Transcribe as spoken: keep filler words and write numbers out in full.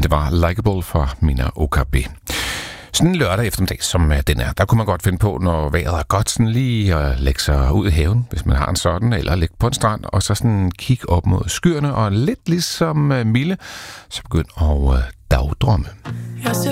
Det var Likeable for Mina Okabe. Sådan en lørdag eftermiddag, som den er, der kunne man godt finde på, når vejret er godt, sådan lige at lægge sig ud i haven, hvis man har en sådan, eller ligge på en strand, og så sådan kigge op mod skyerne, og lidt ligesom Mille, så begynd at dagdrømme.